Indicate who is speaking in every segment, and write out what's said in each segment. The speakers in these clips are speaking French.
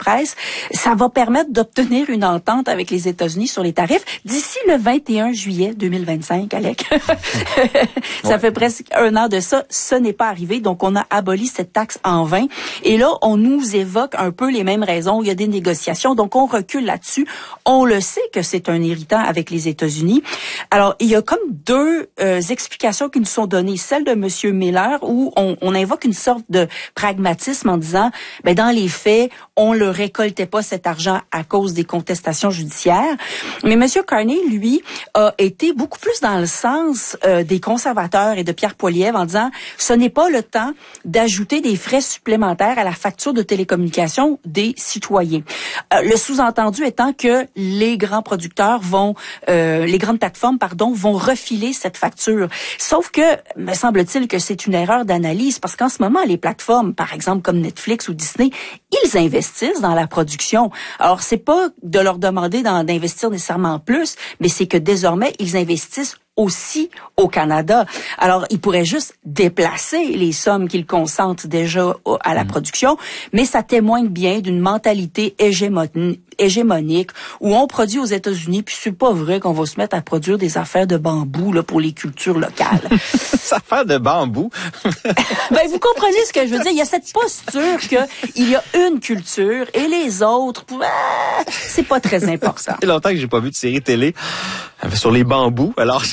Speaker 1: presse. Ça va permettre d'obtenir une entente avec les États-Unis sur les tarifs d'ici le 21 juillet 2025, Alec. Ça fait presque un an de ça. Ce n'est pas arrivé. Donc, on a aboli cette taxe en vain. Et là, on nous évoque un peu les mêmes raisons. Il y a des négociations. Donc, on recule là-dessus. On le sait que c'est un irritant avec les États-Unis. Alors, il y a comme deux explications qui nous sont données. Celle de M. Miller, où on invoque une sorte de pragmatisme en disant, ben, dans les faits, on ne récoltait pas cet argent à cause des contestations judiciaires. Mais M. Carney, lui, a été beaucoup plus dans le sens des conservateurs et de Pierre Poilievre en disant, ce n'est pas le temps d'ajouter des frais supplémentaires à la facture de télécommunications des citoyens. Le sous-entendu étant que les grands producteurs les grandes plateformes, vont refiler cette facture. Sauf que, me semble-t-il que c'est une erreur d'analyse parce qu'en ce moment, les plateformes, par exemple comme Netflix ou Disney, ils investissent dans la production. Alors, c'est pas de leur demander d'investir nécessairement plus, mais c'est que désormais, ils investissent aussi au Canada. Alors, ils pourraient juste déplacer les sommes qu'ils consentent déjà à la production, mais ça témoigne bien d'une mentalité hégémonique où on produit aux États-Unis, puis c'est pas vrai qu'on va se mettre à produire des affaires de bambou là pour les cultures locales.
Speaker 2: Des affaires de bambou?
Speaker 1: Ben, vous comprenez ce que je veux dire. Il y a cette posture qu'il y a une culture et les autres, c'est pas très important. Ça
Speaker 2: fait longtemps que j'ai pas vu de série télé sur les bambous, alors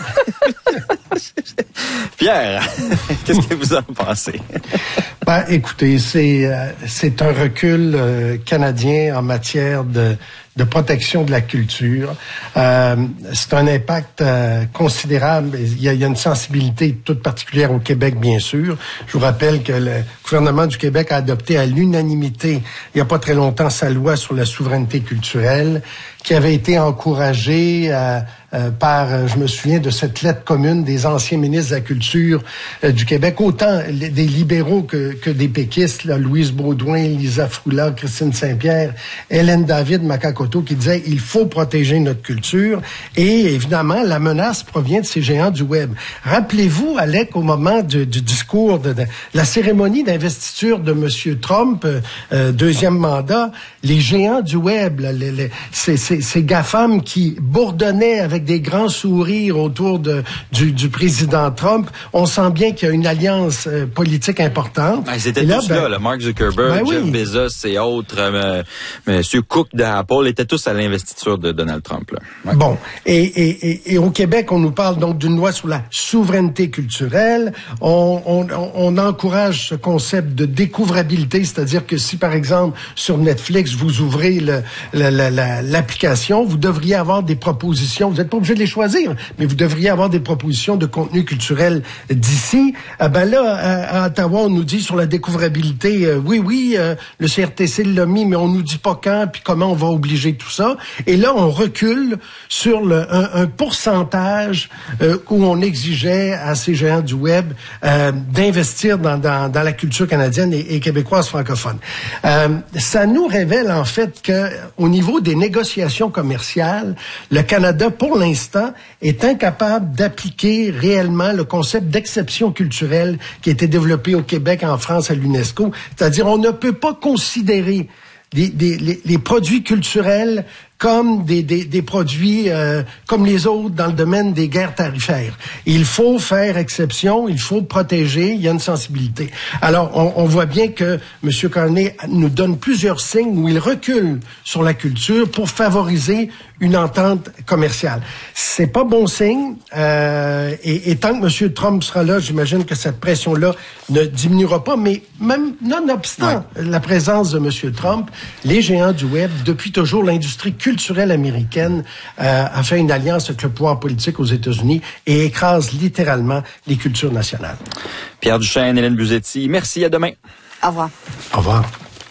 Speaker 2: Pierre, qu'est-ce que vous en pensez?
Speaker 3: Ben, écoutez, c'est un recul canadien en matière de protection de la culture. C'est un impact considérable. Il y a une sensibilité toute particulière au Québec, bien sûr. Je vous rappelle que le gouvernement du Québec a adopté à l'unanimité, il n'y a pas très longtemps, sa loi sur la souveraineté culturelle, qui avait été encouragée par, je me souviens de cette lettre commune des anciens ministres de la Culture du Québec, autant des libéraux que des péquistes, là, Louise Baudouin, Lisa Froula, Christine Saint-Pierre, Hélène David Makakoto, qui disaient il faut protéger notre culture. Et évidemment, la menace provient de ces géants du web. Rappelez-vous, Alec, au moment du discours de la cérémonie d'investiture de M. Trump, deuxième mandat, les géants du web, là, ces GAFAM qui bourdonnaient avec des grands sourires autour du président Trump, on sent bien qu'il y a une alliance politique importante.
Speaker 2: Ben, c'était tous là, Mark Zuckerberg, Jeff Bezos et autres, Monsieur Cook d'Apple étaient tous à l'investiture de Donald Trump. Là. Ouais.
Speaker 3: Bon, et au Québec, on nous parle donc d'une loi sur la souveraineté culturelle. On encourage ce concept de découvrabilité, c'est-à-dire que si, par exemple, sur Netflix, vous ouvrez l'application, vous devriez avoir des propositions. Vous n'êtes pas obligé de les choisir, mais vous devriez avoir des propositions de contenu culturel d'ici. Ben là, à Ottawa, on nous dit sur la découvrabilité, le CRTC l'a mis, mais on nous dit pas quand, puis comment on va obliger tout ça. Et là, on recule sur un pourcentage où on exigeait à ces géants du web d'investir dans la culture canadienne et québécoise francophone. Ça nous révèle en fait que au niveau des négociations commerciales, le Canada, pour l'instant, est incapable d'appliquer réellement le concept d'exception culturelle qui a été développé au Québec, en France, à l'UNESCO. C'est-à-dire, on ne peut pas considérer les produits culturels comme des produits comme les autres dans le domaine des guerres tarifaires. Il faut faire exception, il faut protéger, il y a une sensibilité. Alors, on voit bien que M. Carney nous donne plusieurs signes où il recule sur la culture pour favoriser une entente commerciale. C'est pas bon signe, et tant que M. Trump sera là, j'imagine que cette pression-là ne diminuera pas, mais même nonobstant la présence de M. Trump, les géants du web, depuis toujours, l'industrie culturelle américaine a fait une alliance avec le pouvoir politique aux États-Unis et écrase littéralement les cultures nationales.
Speaker 2: Pierre Duchesne, Hélène Buzetti, merci, à demain.
Speaker 1: Au revoir.
Speaker 3: Au revoir.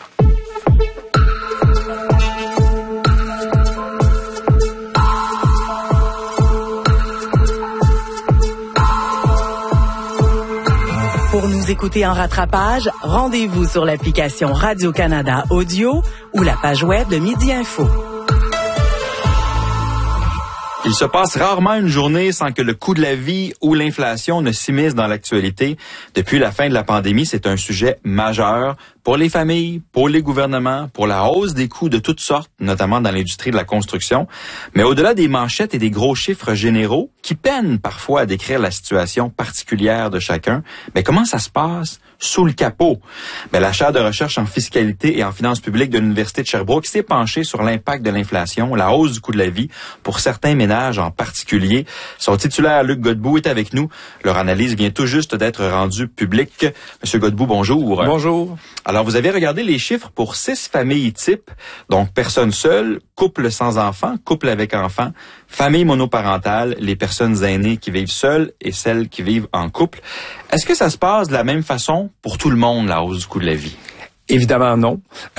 Speaker 4: Pour nous écouter en rattrapage, rendez-vous sur l'application Radio-Canada Audio ou la page web de Midi Info.
Speaker 2: Il se passe rarement une journée sans que le coût de la vie ou l'inflation ne s'immiscent dans l'actualité. Depuis la fin de la pandémie, c'est un sujet majeur pour les familles, pour les gouvernements, pour la hausse des coûts de toutes sortes, notamment dans l'industrie de la construction. Mais au-delà des manchettes et des gros chiffres généraux, qui peinent parfois à décrire la situation particulière de chacun, mais comment ça se passe sous le capot? La chaire de recherche en fiscalité et en finances publiques de l'Université de Sherbrooke s'est penchée sur l'impact de l'inflation, la hausse du coût de la vie pour certains ménages en particulier. Son titulaire, Luc Godbout, est avec nous. Leur analyse vient tout juste d'être rendue publique. Monsieur Godbout, bonjour.
Speaker 5: Bonjour.
Speaker 2: Alors, vous avez regardé les chiffres pour 6 familles types, donc personnes seules, couple sans enfants, couple avec enfants, famille monoparentale, les personnes aînées qui vivent seules et celles qui vivent en couple. Est-ce que ça se passe de la même façon pour tout le monde, la hausse du coût de la vie?
Speaker 5: Évidemment non.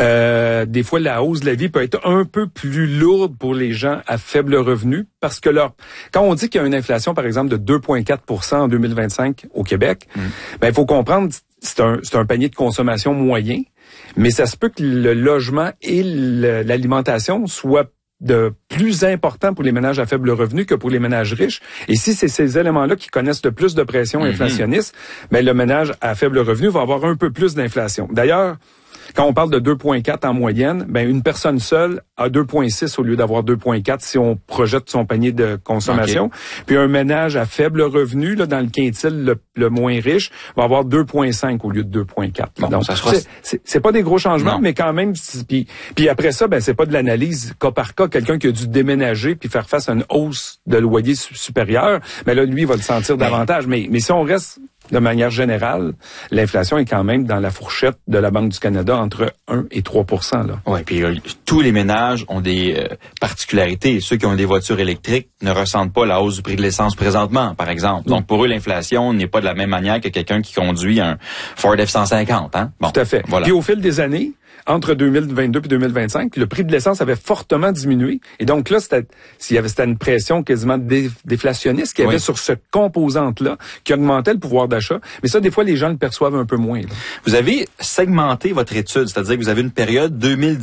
Speaker 5: Des fois, la hausse de la vie peut être un peu plus lourde pour les gens à faible revenu parce que quand on dit qu'il y a une inflation, par exemple, de 2,4% en 2025 au Québec, il faut comprendre, c'est un panier de consommation moyen, mais ça se peut que le logement et l'alimentation soient de plus important pour les ménages à faible revenu que pour les ménages riches. Et si c'est ces éléments-là qui connaissent le plus de pression inflationniste, le ménage à faible revenu va avoir un peu plus d'inflation. D'ailleurs, quand on parle de 2,4 en moyenne, une personne seule a 2,6 au lieu d'avoir 2,4 si on projette son panier de consommation. Okay. Puis un ménage à faible revenu, là, dans le quintile le moins riche, va avoir 2,5 au lieu de 2,4.
Speaker 2: Bon,
Speaker 5: donc, c'est pas des gros changements, mais quand même, puis après ça, c'est pas de l'analyse cas par cas. Quelqu'un qui a dû déménager puis faire face à une hausse de loyer supérieure, là, lui, il va le sentir davantage. Mais si on reste de manière générale, l'inflation est quand même dans la fourchette de la Banque du Canada entre 1 et 3%.
Speaker 2: Oui, puis tous les ménages ont des particularités. Ceux qui ont des voitures électriques ne ressentent pas la hausse du prix de l'essence présentement, par exemple. Donc pour eux, l'inflation n'est pas de la même manière que quelqu'un qui conduit un Ford F-150. Hein? Bon,
Speaker 5: tout à fait.
Speaker 2: Voilà.
Speaker 5: Puis au fil des années, entre 2022 et 2025, le prix de l'essence avait fortement diminué. Et donc là, c'était une pression quasiment déflationniste qu'il y avait sur ce composante-là qui augmentait le pouvoir d'achat. Mais ça, des fois, les gens le perçoivent un peu moins. Là.
Speaker 2: Vous avez segmenté votre étude, c'est-à-dire que vous avez une période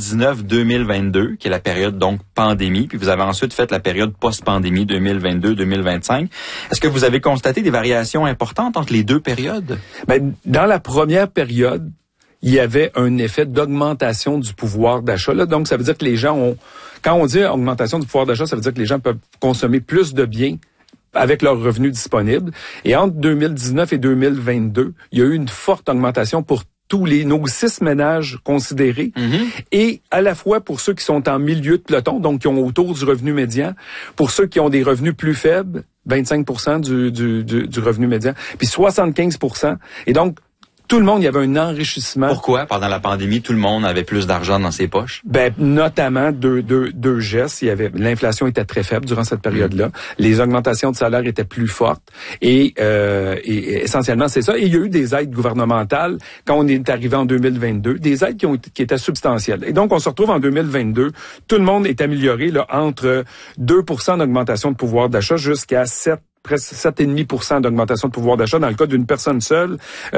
Speaker 2: 2019-2022, qui est la période donc pandémie, puis vous avez ensuite fait la période post-pandémie 2022-2025. Est-ce que vous avez constaté des variations importantes entre les deux périodes?
Speaker 5: Dans la première période, il y avait un effet d'augmentation du pouvoir d'achat. Là. Donc, ça veut dire que les gens quand on dit augmentation du pouvoir d'achat, ça veut dire que les gens peuvent consommer plus de biens avec leurs revenus disponibles. Et entre 2019 et 2022, il y a eu une forte augmentation pour tous nos 6 ménages considérés, et à la fois pour ceux qui sont en milieu de peloton, donc qui ont autour du revenu médian, pour ceux qui ont des revenus plus faibles, 25% du revenu médian, puis 75%. Et donc, tout le monde, il y avait un enrichissement.
Speaker 2: Pourquoi? Pendant la pandémie, tout le monde avait plus d'argent dans ses poches?
Speaker 5: Notamment deux gestes. L'inflation était très faible durant cette période-là. Les augmentations de salaire étaient plus fortes. Et essentiellement, c'est ça. Et il y a eu des aides gouvernementales quand on est arrivé en 2022. Des aides qui étaient substantielles. Et donc, on se retrouve en 2022. Tout le monde est amélioré, là, entre 2% d'augmentation de pouvoir d'achat jusqu'à presque 7,5% d'augmentation de pouvoir d'achat dans le cas d'une personne seule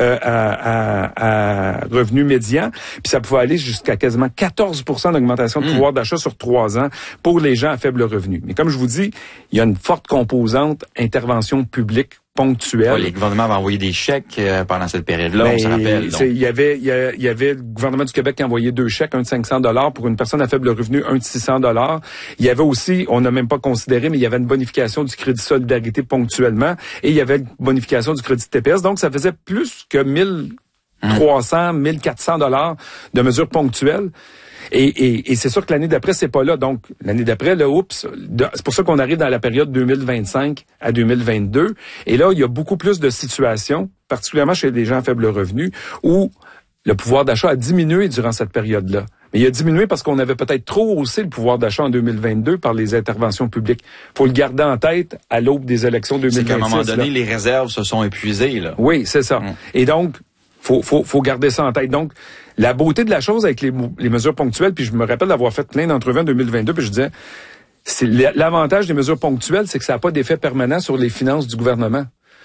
Speaker 5: à revenu médian. Puis ça pouvait aller jusqu'à quasiment 14% d'augmentation de pouvoir d'achat sur 3 ans pour les gens à faible revenu. Mais comme je vous dis, il y a une forte composante intervention publique ponctuelle.
Speaker 2: Les gouvernements avaient envoyé des chèques pendant cette période-là, on se rappelle.
Speaker 5: Il y avait le gouvernement du Québec qui a envoyé 2 chèques, un de $500 pour une personne à faible revenu, un de $600. Il y avait aussi, on n'a même pas considéré, mais il y avait une bonification du crédit solidarité ponctuellement, et il y avait une bonification du crédit TPS. Donc, ça faisait plus que 1,300, 1,400 $ de mesures ponctuelles. Et c'est sûr que l'année d'après, c'est pas là. Donc, l'année d'après, c'est pour ça qu'on arrive dans la période 2025 à 2022. Et là, il y a beaucoup plus de situations, particulièrement chez des gens à faible revenu, où le pouvoir d'achat a diminué durant cette période-là. Mais il a diminué parce qu'on avait peut-être trop haussé le pouvoir d'achat en 2022 par les interventions publiques. Faut le garder en tête à l'aube des élections 2026.
Speaker 2: C'est qu'à un moment donné, les réserves se sont épuisées, là.
Speaker 5: Oui, c'est ça. Et donc, faut garder ça en tête. Donc, la beauté de la chose avec les mesures ponctuelles, puis je me rappelle d'avoir fait plein d'entrevues en 2022, puis je disais, l'avantage des mesures ponctuelles, c'est que ça n'a pas d'effet permanent sur les finances du gouvernement.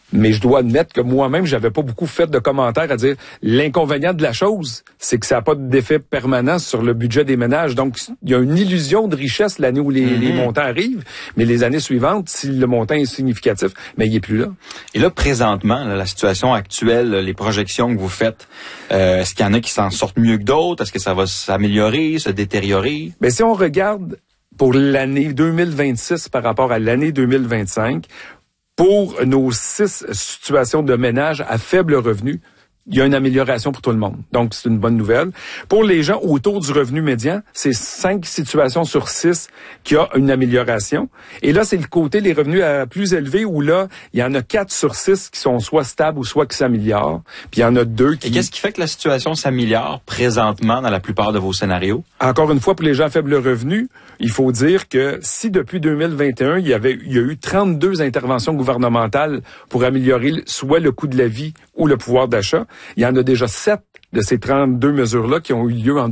Speaker 5: Mais je dois admettre que moi-même, j'avais pas beaucoup fait de commentaires à dire l'inconvénient de la chose, c'est que ça n'a pas d'effet permanent sur le budget des ménages. Donc, il y a une illusion de richesse l'année où les montants arrivent, mais les années suivantes, si le montant est significatif, mais il est plus là.
Speaker 2: Et là, présentement, là, la situation actuelle, les projections que vous faites, est-ce qu'il y en a qui s'en sortent mieux que d'autres? Est-ce que ça va s'améliorer, se détériorer?
Speaker 5: Ben, si on regarde pour l'année 2026 par rapport à l'année 2025, pour nos 6 situations de ménage à faible revenu, il y a une amélioration pour tout le monde. Donc, c'est une bonne nouvelle. Pour les gens autour du revenu médian, c'est 5 situations sur 6 qui a une amélioration. Et là, c'est le côté des revenus plus élevés où là, il y en a 4 sur 6 qui sont soit stables ou soit qui s'améliorent. Puis il y en a 2 qui...
Speaker 2: Et qu'est-ce qui fait que la situation s'améliore présentement dans la plupart de vos scénarios?
Speaker 5: Encore une fois, pour les gens à faible revenu, il faut dire que si depuis 2021, il y a eu 32 interventions gouvernementales pour améliorer soit le coût de la vie ou le pouvoir d'achat, il y en a déjà 7 de ces 32 mesures-là qui ont eu lieu en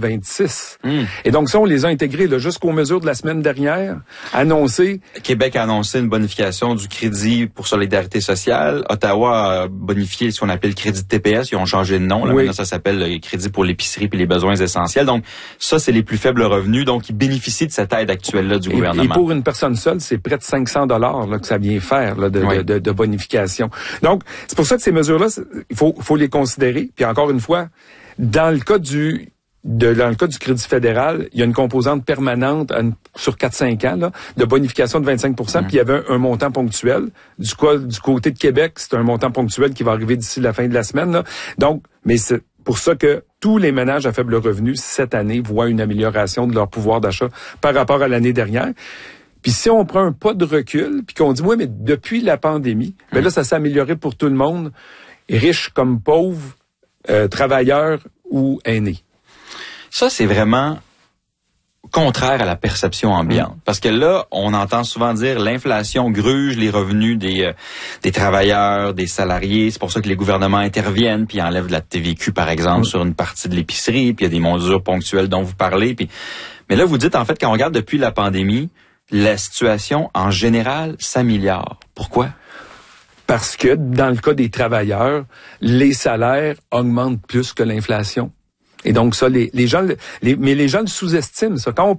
Speaker 5: 2026. Et donc, ça, on les a intégrées là, jusqu'aux mesures de la semaine dernière, annoncées.
Speaker 2: Québec a annoncé une bonification du crédit pour solidarité sociale. Ottawa a bonifié ce qu'on appelle le crédit de TPS. Ils ont changé de nom. Là, maintenant, ça s'appelle le crédit pour l'épicerie et les besoins essentiels. Donc, ça, c'est les plus faibles revenus. Donc, ils bénéficient de cette aide actuelle-là du gouvernement.
Speaker 5: Et pour une personne seule, c'est près de 500 $ que ça vient faire là, de bonification. Donc, c'est pour ça que ces mesures-là, il faut les considérer. Puis encore une fois, dans le cas du crédit fédéral, il y a une composante permanente sur 4-5 ans là, de bonification de 25 %, puis il y avait un montant ponctuel. Du côté de Québec, c'est un montant ponctuel qui va arriver d'ici la fin de la semaine. Là. Donc, mais c'est pour ça que tous les ménages à faible revenu, cette année, voient une amélioration de leur pouvoir d'achat par rapport à l'année dernière. Puis si on prend un pas de recul, puis qu'on dit, oui, mais depuis la pandémie, ben là, ça s'est amélioré pour tout le monde, riches comme pauvres, travailleurs ou aînés.
Speaker 2: Ça, c'est vraiment contraire à la perception ambiante. Parce que là, on entend souvent dire l'inflation gruge les revenus des travailleurs, des salariés. C'est pour ça que les gouvernements interviennent puis enlèvent de la TVQ, par exemple, sur une partie de l'épicerie. Puis il y a des mesures ponctuelles dont vous parlez. Mais là, vous dites, en fait, quand on regarde depuis la pandémie, la situation, en général, s'améliore. Pourquoi?
Speaker 5: Parce que, dans le cas des travailleurs, les salaires augmentent plus que l'inflation. Et donc ça, les gens le sous-estiment, ça. Quand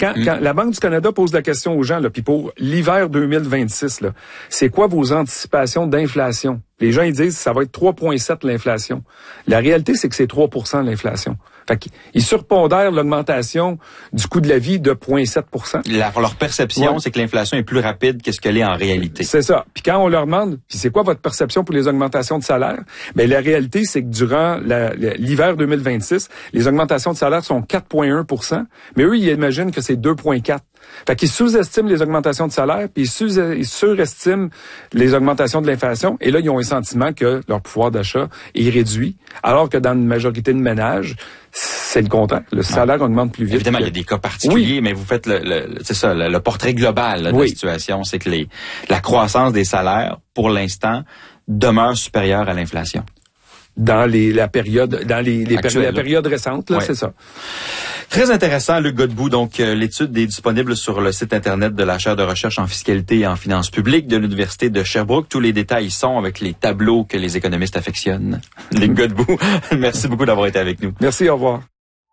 Speaker 5: la Banque du Canada pose la question aux gens, là, puis pour l'hiver 2026, là, c'est quoi vos anticipations d'inflation? Les gens, ils disent, ça va être 3,7 l'inflation. La réalité, c'est que c'est 3 % l'inflation. Fait qu'ils surpondèrent l'augmentation du coût de la vie de 0,7 %.
Speaker 2: Leur perception, c'est que l'inflation est plus rapide que ce qu'elle est en réalité.
Speaker 5: C'est ça. Puis quand on leur demande, puis c'est quoi votre perception pour les augmentations de salaire? Ben la réalité, c'est que durant l'hiver 2026, les augmentations de salaire sont 4,1 %, mais eux, ils imaginent que c'est 2,4 %. Fait qu'ils sous-estiment les augmentations de salaire, puis ils surestiment les augmentations de l'inflation, et là, ils ont un sentiment que leur pouvoir d'achat est réduit, alors que dans une majorité de ménages, c'est le contraire. Le salaire augmente plus vite.
Speaker 2: Évidemment, il y a des cas particuliers, mais vous faites le portrait global là, de la situation. C'est que la croissance des salaires, pour l'instant, demeure supérieure à l'inflation.
Speaker 5: Dans la période récente, là, c'est ça.
Speaker 2: Très intéressant, Luc Godbout. Donc, l'étude est disponible sur le site Internet de la chaire de recherche en fiscalité et en finances publiques de l'Université de Sherbrooke. Tous les détails y sont avec les tableaux que les économistes affectionnent. Luc Godbout, merci beaucoup d'avoir été avec nous.
Speaker 5: Merci, au revoir.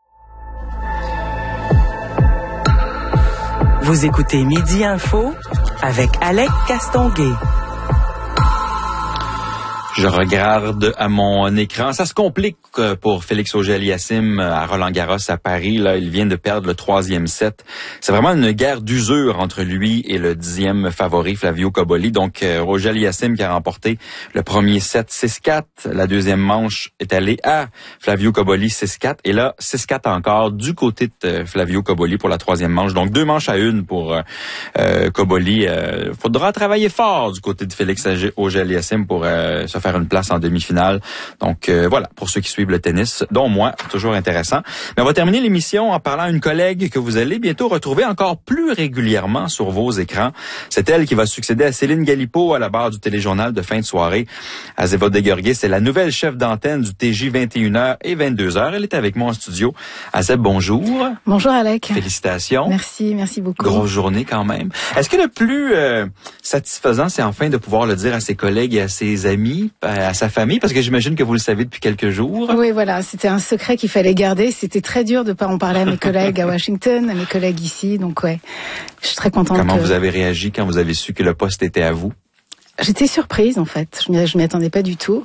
Speaker 4: Vous écoutez Midi Info avec Alec Castonguay.
Speaker 2: Je regarde à mon écran. Ça se complique pour Félix Auger-Aliassime à Roland-Garros à Paris. Là, il vient de perdre le 3e set. C'est vraiment une guerre d'usure entre lui et le 10e favori, Flavio Cobolli. Donc, Auger-Aliassime qui a remporté le premier set 6-4. La deuxième manche est allée à Flavio Cobolli 6-4. Et là, 6-4 encore du côté de Flavio Cobolli pour la troisième manche. Donc, 2 manches à 1 pour Cobolli. Faudra travailler fort du côté de Félix Auger-Aliassime pour se faire faire une place en demi-finale. Donc voilà, pour ceux qui suivent le tennis, dont moi, toujours intéressant. Mais on va terminer l'émission en parlant à une collègue que vous allez bientôt retrouver encore plus régulièrement sur vos écrans. C'est elle qui va succéder à Céline Galipeau à la barre du téléjournal de fin de soirée. Azéva Deguergué, c'est la nouvelle chef d'antenne du TJ 21h et 22h. Elle est avec moi en studio. Azeb, bonjour.
Speaker 6: Bonjour Alec.
Speaker 2: Félicitations.
Speaker 6: Merci beaucoup.
Speaker 2: Grosse journée quand même. Est-ce que le plus satisfaisant, c'est enfin de pouvoir le dire à ses collègues et à ses amis, à sa famille, parce que j'imagine que vous le savez depuis quelques jours?
Speaker 6: Oui, voilà, c'était un secret qu'il fallait garder. C'était très dur de pas en parler à mes collègues à Washington, à mes collègues ici. Donc ouais, je suis très contente.
Speaker 2: Comment vous avez réagi quand vous avez su que le poste était à vous?
Speaker 6: J'étais surprise en fait. Je m'y attendais pas du tout.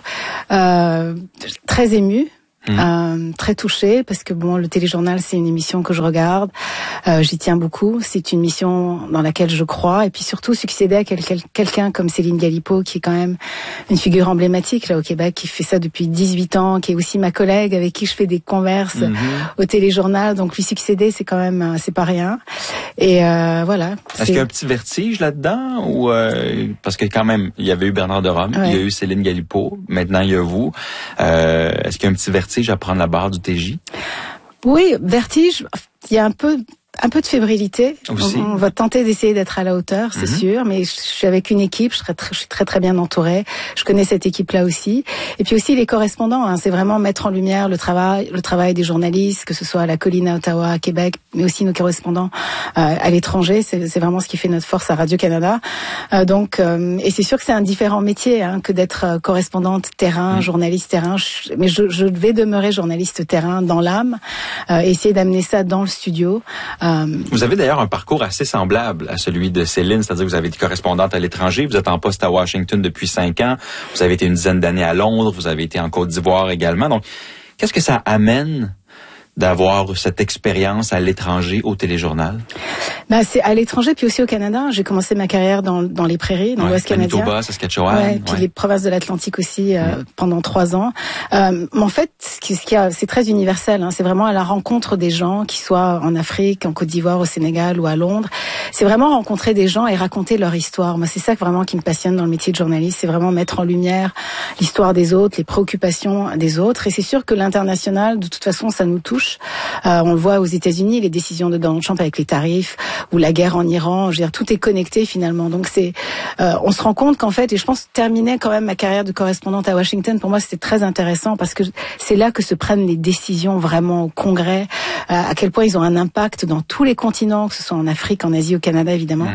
Speaker 6: Très émue. Très touchée parce que bon, le téléjournal c'est une émission que je regarde, j'y tiens beaucoup, c'est une mission dans laquelle je crois et puis surtout succéder à quelqu'un comme Céline Galipeau qui est quand même une figure emblématique là au Québec, qui fait ça depuis 18 ans, qui est aussi ma collègue avec qui je fais des converses au téléjournal, donc lui succéder c'est quand même c'est pas rien. Et voilà.
Speaker 2: Est-ce qu'il y a un petit vertige là-dedans ou parce que quand même il y avait eu Bernard de Rome, il y a eu Céline Galipeau, maintenant il y a vous. Est-ce qu'il y a un petit vertige à prendre la barre du TJ? Oui,
Speaker 6: vertige. Il y a un peu de fébrilité. On va tenter d'essayer d'être à la hauteur, c'est sûr, mais je suis avec une équipe, je suis très bien entourée. Je connais cette équipe-là aussi. Et puis aussi les correspondants, hein, c'est vraiment mettre en lumière le travail des journalistes, que ce soit à la Colline à Ottawa, à Québec, mais aussi nos correspondants à l'étranger. C'est vraiment ce qui fait notre force à Radio-Canada. Et c'est sûr que c'est un différent métier hein, que d'être correspondante terrain, journaliste terrain. Mais je vais demeurer journaliste terrain dans l'âme, essayer d'amener ça dans le studio.
Speaker 2: Vous avez d'ailleurs un parcours assez semblable à celui de Céline, c'est-à-dire que vous avez été correspondante à l'étranger, vous êtes en poste à Washington depuis 5 ans, vous avez été une dizaine d'années à Londres, vous avez été en Côte d'Ivoire également. Donc, qu'est-ce que ça amène d'avoir cette expérience à l'étranger au téléjournal?
Speaker 6: C'est à l'étranger puis aussi au Canada. J'ai commencé ma carrière dans les prairies, dans l'Ouest canadien.
Speaker 2: Manitoba, Saskatchewan.
Speaker 6: Puis les provinces de l'Atlantique aussi pendant 3 ans. En fait, c'est très universel. Hein. C'est vraiment à la rencontre des gens, qu'ils soient en Afrique, en Côte d'Ivoire, au Sénégal ou à Londres. C'est vraiment rencontrer des gens et raconter leur histoire. Moi, c'est ça vraiment qui me passionne dans le métier de journaliste. C'est vraiment mettre en lumière l'histoire des autres, les préoccupations des autres. Et c'est sûr que l'international, de toute façon, ça nous touche. On le voit aux États-Unis, les décisions de Donald Trump avec les tarifs ou la guerre en Iran, je veux dire, tout est connecté finalement. Donc on se rend compte qu'en fait, et je pense terminer quand même ma carrière de correspondante à Washington, pour moi c'était très intéressant parce que c'est là que se prennent les décisions vraiment au Congrès, à quel point ils ont un impact dans tous les continents, que ce soit en Afrique, en Asie, au Canada évidemment.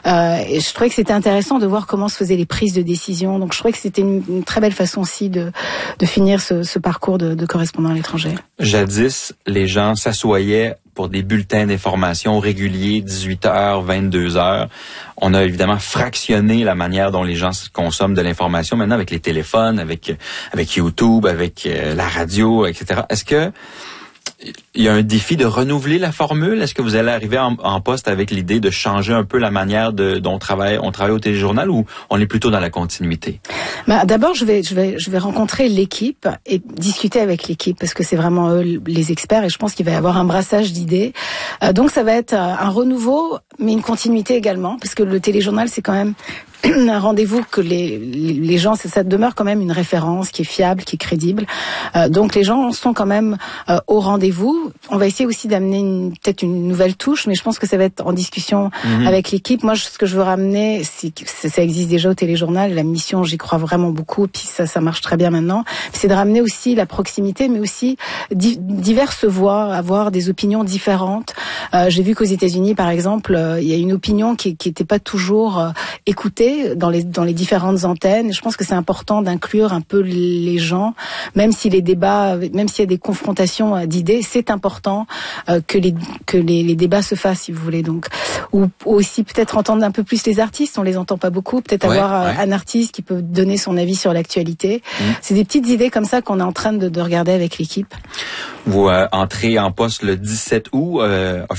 Speaker 6: Et je trouvais que c'était intéressant de voir comment se faisaient les prises de décision. Donc je trouvais que c'était une très belle façon aussi de finir ce parcours de correspondant à l'étranger.
Speaker 2: Jadis, les gens s'assoyaient pour des bulletins d'information réguliers, 18h, 22h. On a évidemment fractionné la manière dont les gens consomment de l'information maintenant avec les téléphones, avec YouTube, avec la radio, etc. Est-ce que il y a un défi de renouveler la formule? Est-ce que vous allez arriver en poste avec l'idée de changer un peu la manière dont on travaille au téléjournal ou on est plutôt dans la continuité?
Speaker 6: D'abord, je vais rencontrer l'équipe et discuter avec l'équipe parce que c'est vraiment eux les experts et je pense qu'il va y avoir un brassage d'idées. Donc ça va être un renouveau, mais une continuité également parce que le téléjournal c'est quand même un rendez-vous que les gens, ça demeure quand même une référence qui est fiable, qui est crédible. Donc les gens sont quand même au rendez-vous. On va essayer aussi d'amener peut-être une nouvelle touche, mais je pense que ça va être en discussion avec l'équipe. Moi, ce que je veux ramener, ça existe déjà au téléjournal. La mission, j'y crois vraiment beaucoup, puis ça marche très bien maintenant. C'est de ramener aussi la proximité, mais aussi diverses voix, avoir des opinions différentes. J'ai vu qu'aux États-Unis, par exemple, il y a une opinion qui était pas toujours écoutée dans les différentes antennes. Je pense que c'est important d'inclure un peu les gens, même si les débats, même s'il y a des confrontations d'idées, c'est important que les débats se fassent, si vous voulez. Donc, ou aussi peut-être entendre un peu plus les artistes. On les entend pas beaucoup. Peut-être avoir un artiste qui peut donner son avis sur l'actualité. C'est des petites idées comme ça qu'on est en train de regarder avec l'équipe.
Speaker 2: Vous entrez en poste le 17 août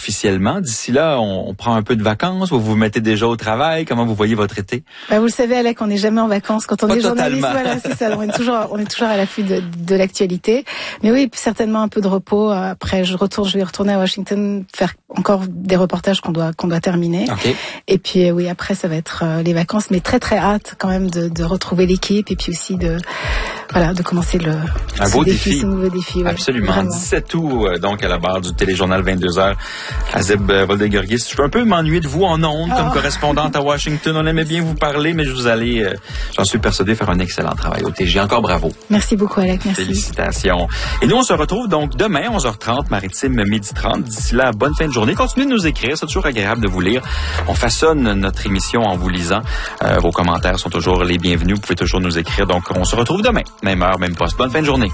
Speaker 2: officiellement. D'ici là, on prend un peu de vacances, vous vous mettez déjà au travail. Comment vous voyez votre été?
Speaker 6: Vous le savez, Alec, on n'est jamais en vacances. Quand on
Speaker 2: Pas
Speaker 6: est journaliste,
Speaker 2: totalement.
Speaker 6: voilà, c'est ça. On est toujours à l'affût de l'actualité. Mais oui, certainement un peu de repos. Après, je vais retourner à Washington faire encore des reportages qu'on doit terminer.
Speaker 2: Okay.
Speaker 6: Et puis oui, après ça va être les vacances, mais très très hâte quand même de retrouver l'équipe et puis aussi de commencer
Speaker 2: un beau défi.
Speaker 6: ce nouveau défi. Ouais,
Speaker 2: absolument.
Speaker 6: vraiment.
Speaker 2: 17 août, donc à la barre du téléjournal 22h. Azeb Voldegorgis, je peux un peu m'ennuyer de vous en ondes comme correspondante à Washington. On aimait bien vous parler, mais vous allez, j'en suis persuadé, faire un excellent travail au TG. Encore bravo.
Speaker 6: Merci beaucoup, Alec. Merci.
Speaker 2: Félicitations. Et nous, on se retrouve donc demain, 11h30, Maritime, 12h30. D'ici là, bonne fin de journée. Continuez de nous écrire. C'est toujours agréable de vous lire. On façonne notre émission en vous lisant. Vos commentaires sont toujours les bienvenus. Vous pouvez toujours nous écrire. Donc, on se retrouve demain. Même heure, même poste. Bonne fin de journée.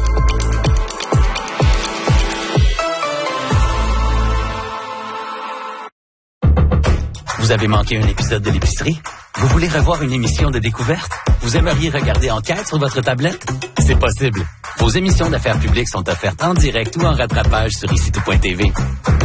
Speaker 7: Vous avez manqué un épisode de l'épicerie? Vous voulez revoir une émission de découverte? Vous aimeriez regarder Enquête sur votre tablette? C'est possible. Vos émissions d'affaires publiques sont offertes en direct ou en rattrapage sur ICITO.tv.